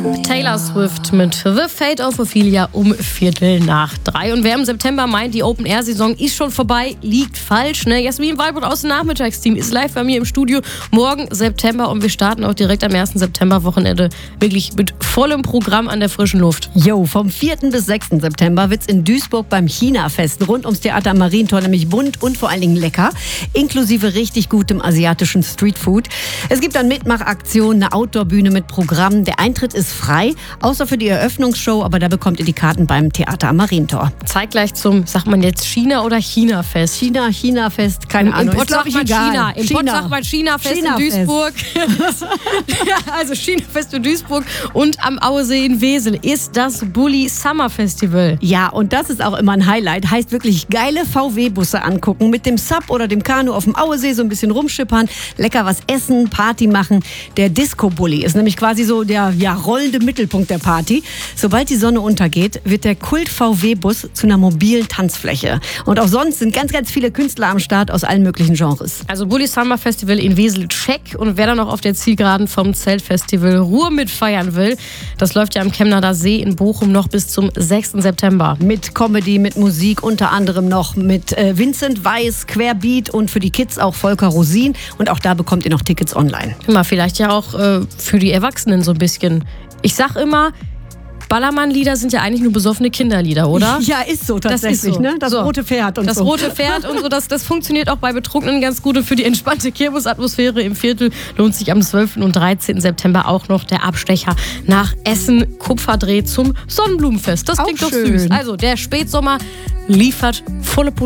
Taylor Swift mit The Fate of Ophelia um 2:45. Und wer im September meint, die Open-Air-Saison ist schon vorbei, liegt falsch. Ne? Jasmin Walbrot aus dem Nachmittagsteam ist live bei mir im Studio. Morgen September und wir starten auch direkt am 1. September-Wochenende wirklich mit vollem Programm an der frischen Luft. Jo, vom 4. bis 6. September wird es in Duisburg beim China-Fest rund ums Theater am Marientor nämlich bunt und vor allen Dingen lecker, inklusive richtig gutem asiatischen Streetfood. Es gibt dann Mitmachaktionen, eine Outdoor-Bühne mit Programm. Der Eintritt ist frei, außer für die Eröffnungsshow, aber da bekommt ihr die Karten beim Theater am Marientor. Zeitgleich zum, sagt man jetzt China- oder China-Fest? China-Fest, keine Ahnung. Im Pott sagt man China. Im Pott sagt man China-Fest in Duisburg. Ja, also China-Fest in Duisburg und am Auesee in Wesel ist das Bulli Summer Festival. Ja, und das ist auch immer ein Highlight. Heißt wirklich geile VW-Busse angucken, mit dem Sub oder dem Kanu auf dem Auesee so ein bisschen rumschippern, lecker was essen, Party machen. Der Disco-Bulli ist nämlich quasi so der rollende Mittelpunkt der Party. Sobald die Sonne untergeht, wird der Kult-VW-Bus zu einer mobilen Tanzfläche. Und auch sonst sind ganz, ganz viele Künstler am Start aus allen möglichen Genres. Also Bulli Summer Festival in Wesel check. Und wer dann noch auf der Zielgeraden vom Zeltfestival Ruhr mitfeiern will, das läuft ja am Chemnader See in Bochum noch bis zum 6. September. Mit Comedy, mit Musik, unter anderem noch mit Vincent Weiss, Querbeat und für die Kids auch Volker Rosin. Und auch da bekommt ihr noch Tickets online. Immer vielleicht ja auch für die Erwachsenen so ein bisschen. Ich sag immer, Ballermann-Lieder sind ja eigentlich nur besoffene Kinderlieder, oder? Ja, ist so tatsächlich. Das ist so. Ne? Das rote Pferd und das so. Das rote Pferd und so, das funktioniert auch bei Betrunkenen ganz gut. Und für die entspannte Kirmesatmosphäre im Viertel lohnt sich am 12. und 13. September auch noch der Abstecher nach Essen Kupferdreh zum Sonnenblumenfest. Das klingt doch süß. Also der Spätsommer liefert volle Pulle.